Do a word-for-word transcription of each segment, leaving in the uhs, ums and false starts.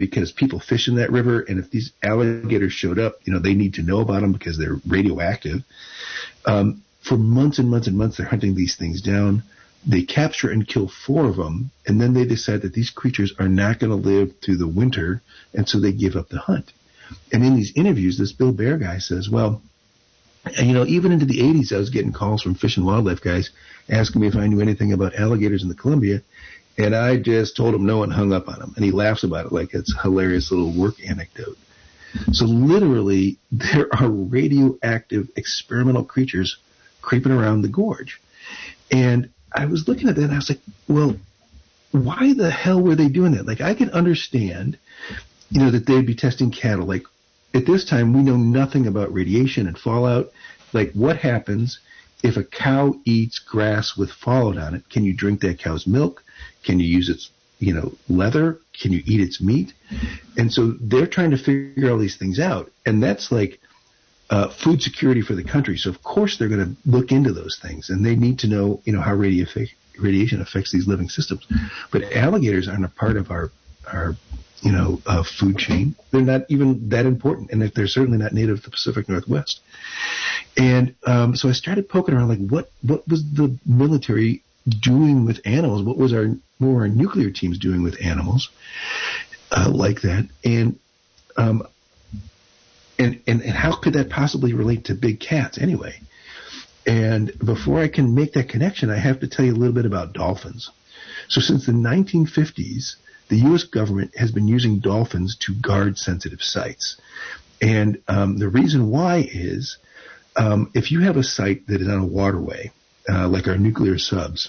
because people fish in that river, and if these alligators showed up, you know, they need to know about them because they're radioactive. Um, for months and months and months, they're hunting these things down. They capture and kill four of them, and then they decide that these creatures are not going to live through the winter, and so they give up the hunt. And in these interviews, this Bill Bear guy says, well, and, you know, even into the eighties, I was getting calls from Fish and Wildlife guys asking me if I knew anything about alligators in the Columbia, and I just told him no and hung up on him. And he laughs about it like it's a hilarious little work anecdote. So literally, there are radioactive experimental creatures creeping around the gorge. And I was looking at that and I was like, well, why the hell were they doing that? Like, I can understand, you know, that they'd be testing cattle. Like, at this time, we know nothing about radiation and fallout. Like, what happens if a cow eats grass with fallout on it? Can you drink that cow's milk? Can you use its, you know, leather? Can you eat its meat? And so they're trying to figure all these things out. And that's like uh, food security for the country. So, of course, they're going to look into those things. And they need to know, you know, how radi- radiation affects these living systems. But alligators aren't a part of our, our you know, uh, food chain. They're not even that important. And they're certainly not native to the Pacific Northwest. And um, so I started poking around, like, what, what was the military doing with animals? What was our, what were our nuclear teams doing with animals uh, like that? And, um, and, and, and how could that possibly relate to big cats anyway? And before I can make that connection, I have to tell you a little bit about dolphins. So since the nineteen fifties, the U S government has been using dolphins to guard sensitive sites. And um, the reason why is um, if you have a site that is on a waterway, uh, like our nuclear subs,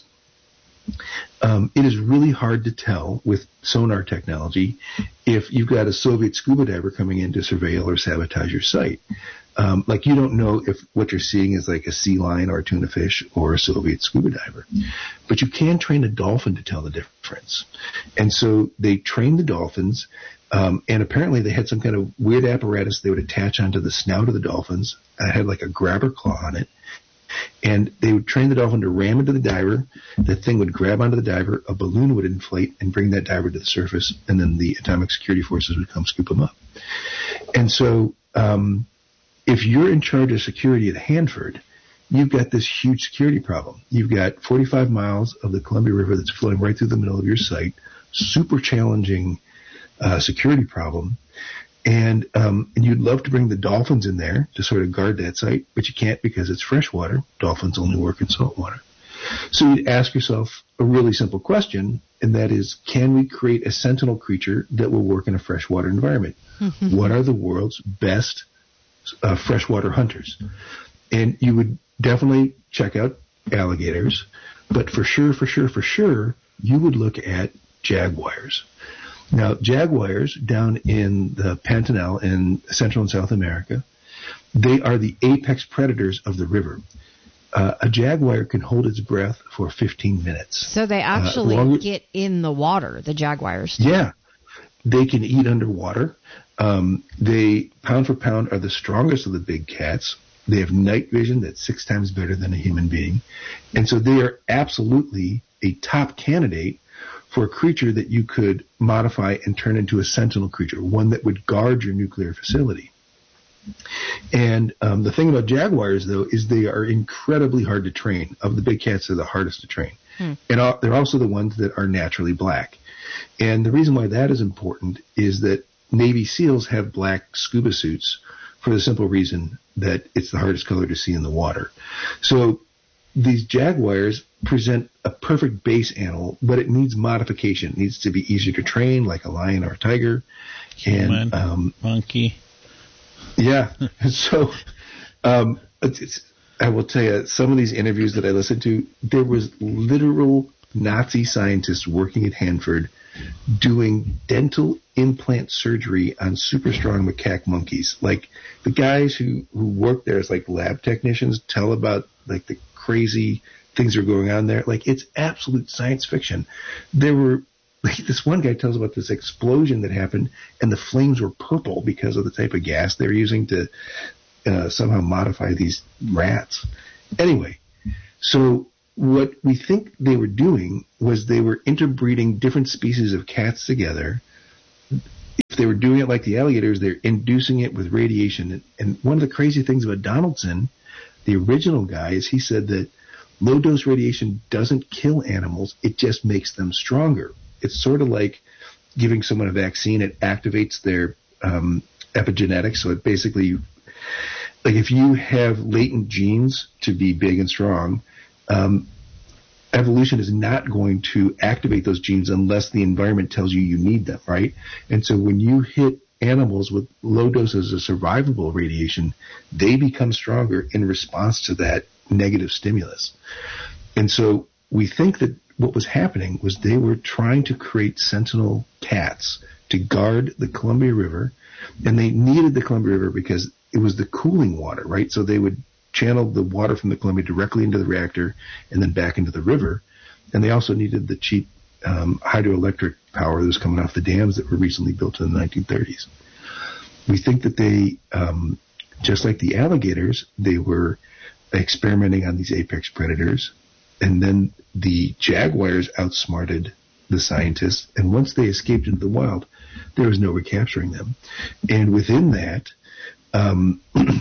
um, it is really hard to tell with sonar technology if you've got a Soviet scuba diver coming in to surveil or sabotage your site. Um, like, you don't know if what you're seeing is like a sea lion or a tuna fish or a Soviet scuba diver. But you can train a dolphin to tell the difference. And so they trained the dolphins, um, and apparently they had some kind of weird apparatus they would attach onto the snout of the dolphins. It had like a grabber claw on it. And they would train the dolphin to ram into the diver. The thing would grab onto the diver. A balloon would inflate and bring that diver to the surface. And then the atomic security forces would come scoop them up. And so um, if you're in charge of security at Hanford, you've got this huge security problem. You've got forty-five miles of the Columbia River that's flowing right through the middle of your site. Super challenging uh, security problem. And um, and you'd love to bring the dolphins in there to sort of guard that site, but you can't because it's freshwater. Dolphins only work in saltwater. So you'd ask yourself a really simple question, and that is, can we create a sentinel creature that will work in a freshwater environment? Mm-hmm. What are the world's best uh, freshwater hunters? And you would definitely check out alligators, but for sure, for sure, for sure, you would look at jaguars. Now, jaguars down in the Pantanal in Central and South America, they are the apex predators of the river. Uh, a jaguar can hold its breath for fifteen minutes. So they actually uh, longer, get in the water, the jaguars. Yeah. They can eat underwater. Um, they, pound for pound, are the strongest of the big cats. They have night vision that's six times better than a human being. And so they are absolutely a top candidate for a creature that you could modify and turn into a sentinel creature, one that would guard your nuclear facility. And um, the thing about jaguars, though, is they are incredibly hard to train. Of the big cats, they're the hardest to train. Hmm. And uh, they're also the ones that are naturally black. And the reason why that is important is that Navy SEALs have black scuba suits for the simple reason that it's the hardest color to see in the water. So these jaguars present a perfect base animal, but it needs modification. It needs to be easier to train, like a lion or a tiger. Human, and um, monkey. Yeah. so um, it's, it's, I will tell you, some of these interviews that I listened to, there was literal Nazi scientists working at Hanford doing dental implant surgery on super strong macaque monkeys. Like, the guys who, who work there as like lab technicians tell about like the crazy things that are going on there. Like, it's absolute science fiction. There were, like, this one guy tells about this explosion that happened, and the flames were purple because of the type of gas they're using to uh, somehow modify these rats. Anyway, so what we think they were doing was they were interbreeding different species of cats together. they were doing it like the alligators, they're inducing it with radiation. And, and one of the crazy things about Donaldson, the original guy, is he said that low-dose radiation doesn't kill animals. It just makes them stronger. It's sort of like giving someone a vaccine. It activates their um, epigenetics. So it basically, like if you have latent genes to be big and strong, um, evolution is not going to activate those genes unless the environment tells you you need them, right? And so when you hit animals with low doses of survivable radiation, they become stronger in response to that negative stimulus. And so we think that what was happening was they were trying to create sentinel cats to guard the Columbia River, and they needed the Columbia River because it was the cooling water, right? So they would channel the water from the Columbia directly into the reactor and then back into the river. And they also needed the cheap um, hydroelectric power that was coming off the dams that were recently built in the nineteen thirties. We think that they, um, just like the alligators, they were experimenting on these apex predators. And then the jaguars outsmarted the scientists. And once they escaped into the wild, there was no recapturing them. And within that, um,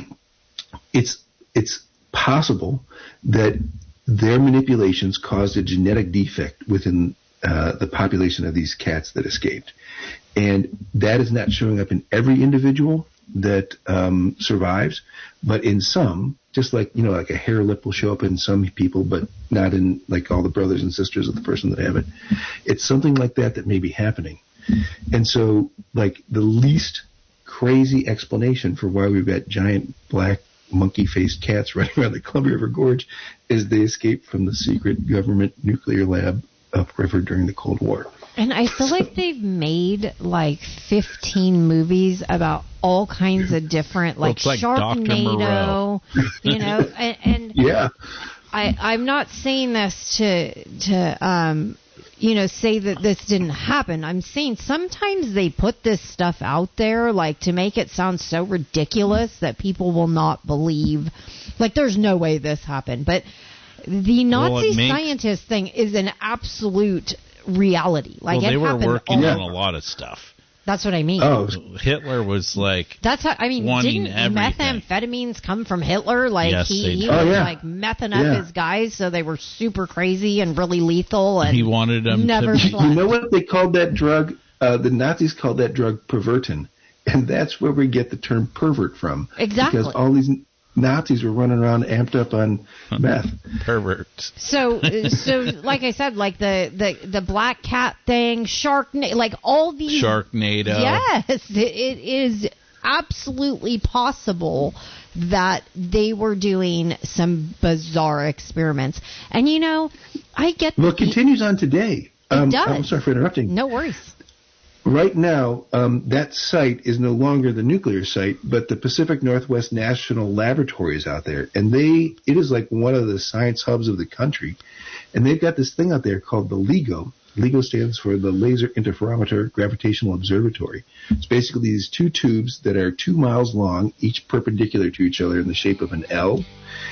it's it's possible that their manipulations caused a genetic defect within uh, the population of these cats that escaped. And that is not showing up in every individual that um, survives, but in some, just like, you know, like a hair lip will show up in some people, but not in like all the brothers and sisters of the person that have it. It's something like that that may be happening. And so, like, the least crazy explanation for why we've got giant black monkey-faced cats running around the Columbia River Gorge is they escaped from the secret government nuclear lab upriver during the Cold War. And I feel like they've made like fifteen movies about all kinds of different, like, well, like Sharknado, you know, and, and yeah, I, I'm not saying this to to um, you know, say that this didn't happen. I'm saying sometimes they put this stuff out there, like, to make it sound so ridiculous that people will not believe. Like, there's no way this happened, but the Nazi well, makes... scientist thing is an absolute reality. Like, well, they it were working on a lot of stuff. That's what I mean. Oh, Hitler was like. That's how I mean. Didn't everything. Methamphetamines come from Hitler? Like yes, he, he oh, was yeah. like mething up yeah. his guys, so they were super crazy and really lethal. And he wanted them never to. Slept. You know what they called that drug? Uh, the Nazis called that drug pervertin, and that's where we get the term pervert from. Exactly. Because all these Nazis were running around amped up on meth. Perverts. So, so like I said, like the, the, the black cat thing, Sharknado, like all these. Sharknado. Yes, it, it is absolutely possible that they were doing some bizarre experiments. And, you know, I get. Well, it continues on today. It um, does. I'm sorry for interrupting. No worries. Right now, um, that site is no longer the nuclear site, but the Pacific Northwest National Laboratory is out there. And they, it is like one of the science hubs of the country. And they've got this thing out there called the LIGO. LIGO stands for the Laser Interferometer Gravitational Observatory. It's basically these two tubes that are two miles long, each perpendicular to each other in the shape of an L.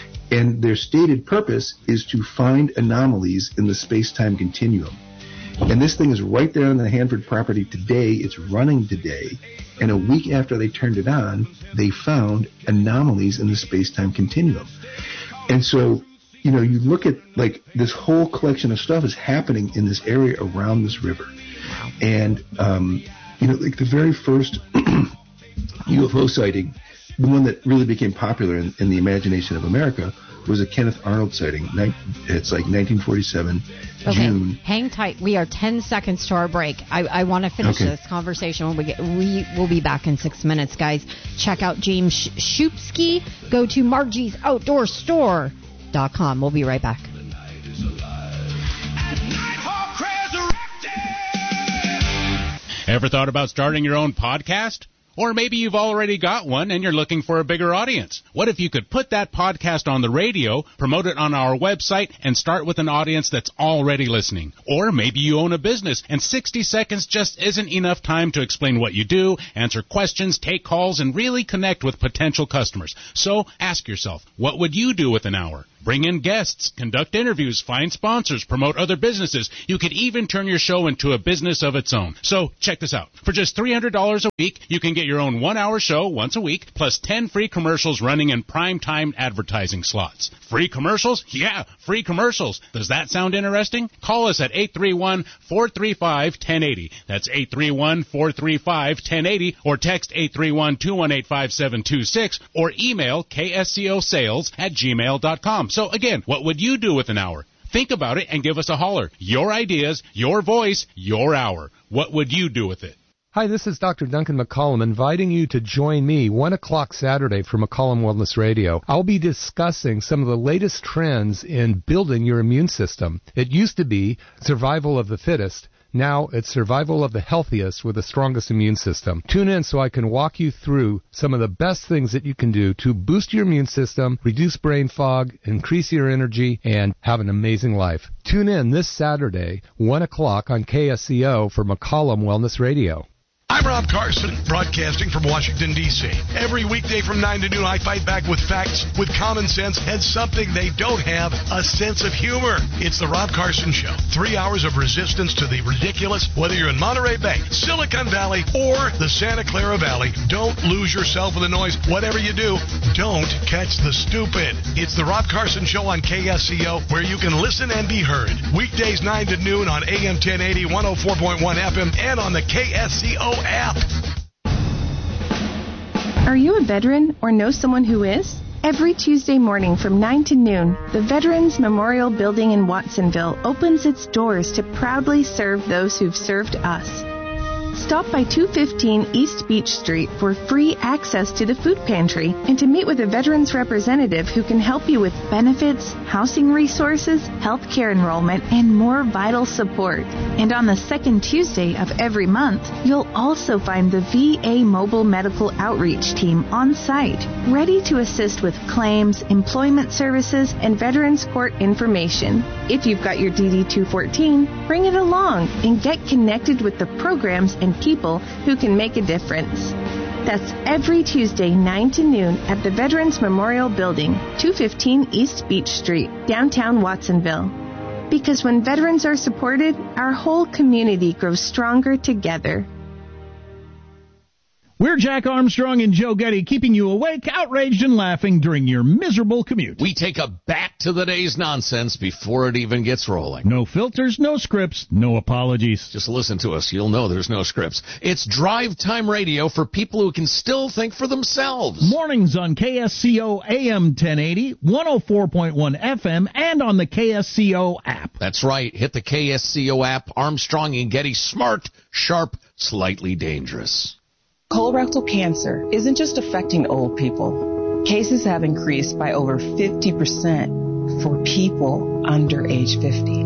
And their stated purpose is to find anomalies in the space-time continuum. And this thing is right there on the Hanford property today. It's running today. And a week after they turned it on, they found anomalies in the space-time continuum. And so, you know, you look at, like, this whole collection of stuff is happening in this area around this river. And, um, you know, like the very first U F O sighting, the one that really became popular in, in the imagination of America, was a Kenneth Arnold sighting. It's like nineteen forty-seven, okay. June. Hang tight. We are ten seconds to our break. I, I want to finish okay. this conversation when we get. We will be back in six minutes, guys. Check out James Shupsky. Go to Margie's Outdoor Store dot com. We'll be right back. Ever thought about starting your own podcast? Or maybe you've already got one and you're looking for a bigger audience. What if you could put that podcast on the radio, promote it on our website, and start with an audience that's already listening? Or maybe you own a business and sixty seconds just isn't enough time to explain what you do, answer questions, take calls, and really connect with potential customers. So ask yourself, what would you do with an hour? Bring in guests, conduct interviews, find sponsors, promote other businesses. You could even turn your show into a business of its own. So check this out. For just three hundred dollars a week, you can get your own one-hour show once a week, plus ten free commercials running in prime-time advertising slots. Free commercials? Yeah, free commercials. Does that sound interesting? Call us at eight three one, four three five, one zero eight zero. That's eight three one, four three five, one zero eight zero, or text eight three one, two one eight, five seven two six, or email k s c o sales at gmail dot com. So again, what would you do with an hour? Think about it and give us a holler. Your ideas, your voice, your hour. What would you do with it? Hi, this is Doctor Duncan McCollum inviting you to join me one o'clock Saturday for McCollum Wellness Radio. I'll be discussing some of the latest trends in building your immune system. It used to be survival of the fittest. Now it's survival of the healthiest with the strongest immune system. Tune in so I can walk you through some of the best things that you can do to boost your immune system, reduce brain fog, increase your energy, and have an amazing life. Tune in this Saturday, one o'clock on K S C O for McCollum Wellness Radio. I'm Rob Carson, broadcasting from Washington, D C Every weekday from nine to noon, I fight back with facts, with common sense, and something they don't have, a sense of humor. It's the Rob Carson Show. Three hours of resistance to the ridiculous, whether you're in Monterey Bay, Silicon Valley, or the Santa Clara Valley. Don't lose yourself in the noise. Whatever you do, don't catch the stupid. It's the Rob Carson Show on K S C O, where you can listen and be heard. Weekdays nine to noon on A M ten eighty, one oh four point one F M, and on the K S C O app. Are you a veteran or know someone who is? Every Tuesday morning from nine to noon, the Veterans Memorial Building in Watsonville opens its doors to proudly serve those who've served us. Stop by two fifteen East Beach Street for free access to the food pantry and to meet with a veterans representative who can help you with benefits, housing resources, health care enrollment, and more vital support. And on the second Tuesday of every month, you'll also find the V A Mobile Medical Outreach Team on site, ready to assist with claims, employment services, and Veterans Court information. If you've got your D D two fourteen, bring it along and get connected with the programs and people who can make a difference. That's every Tuesday, nine to noon at the Veterans Memorial Building, two fifteen East Beach Street, downtown Watsonville. Because when veterans are supported, our whole community grows stronger together. We're Jack Armstrong and Joe Getty, keeping you awake, outraged, and laughing during your miserable commute. We take a back to the day's nonsense before it even gets rolling. No filters, no scripts, no apologies. Just listen to us. You'll know there's no scripts. It's drive time radio for people who can still think for themselves. Mornings on K S C O A M ten eighty, one oh four point one F M, and on the K S C O app. That's right. Hit the K S C O app. Armstrong and Getty, smart, sharp, slightly dangerous. Colorectal cancer isn't just affecting old people. Cases have increased by over fifty percent for people under age fifty.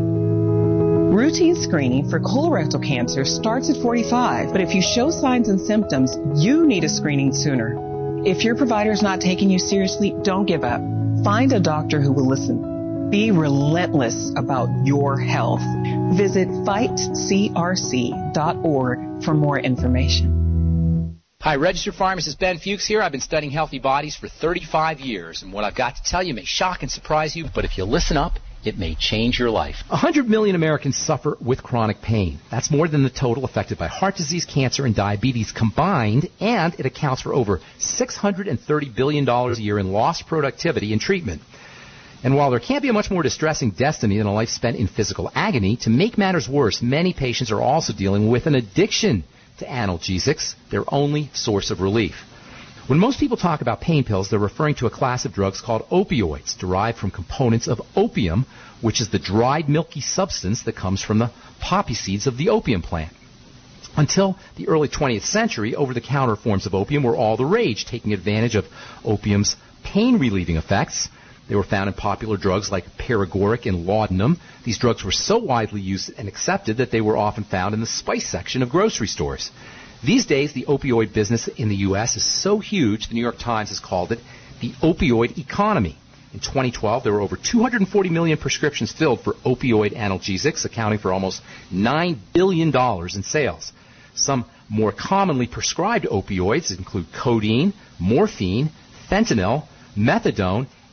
Routine screening for colorectal cancer starts at forty-five, but if you show signs and symptoms, you need a screening sooner. If your provider's not taking you seriously, don't give up. Find a doctor who will listen. Be relentless about your health. Visit fight C R C dot org for more information. Hi, registered pharmacist Ben Fuchs here. I've been studying healthy bodies for thirty-five years, and what I've got to tell you may shock and surprise you, but if you listen up, it may change your life. one hundred million Americans suffer with chronic pain. That's more than the total affected by heart disease, cancer, and diabetes combined, and it accounts for over six hundred thirty billion dollars a year in lost productivity and treatment. And while there can't be a much more distressing destiny than a life spent in physical agony, to make matters worse, many patients are also dealing with an addiction to analgesics, their only source of relief. When most people talk about pain pills, they're referring to a class of drugs called opioids, derived from components of opium, which is the dried milky substance that comes from the poppy seeds of the opium plant. Until the early twentieth century, over-the-counter forms of opium were all the rage, taking advantage of opium's pain-relieving effects. They were found in popular drugs like paregoric and laudanum. These drugs were so widely used and accepted that they were often found in the spice section of grocery stores. These days, the opioid business in the U S is so huge, the New York Times has called it the opioid economy. In twenty twelve, there were over two hundred forty million prescriptions filled for opioid analgesics, accounting for almost nine billion dollars in sales. Some more commonly prescribed opioids include codeine, morphine, fentanyl, methadone,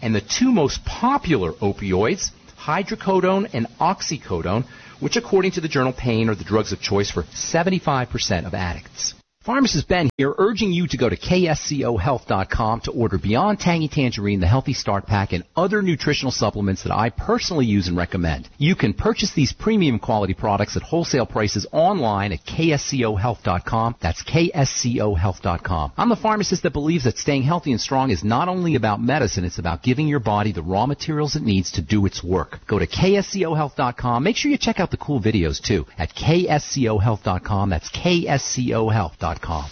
and the two most popular opioids, hydrocodone and oxycodone, which according to the journal Pain are the drugs of choice for seventy-five percent of addicts. Pharmacist Ben here, urging you to go to K S C O health dot com to order Beyond Tangy Tangerine, the Healthy Start Pack, and other nutritional supplements that I personally use and recommend. You can purchase these premium quality products at wholesale prices online at K S C O health dot com. That's K S C O health dot com. I'm the pharmacist that believes that staying healthy and strong is not only about medicine, it's about giving your body the raw materials it needs to do its work. Go to K S C O health dot com. Make sure you check out the cool videos too at K S C O health dot com. That's K S C O health dot com.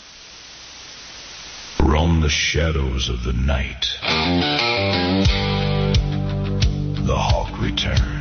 From the shadows of the night, the Hawk returns.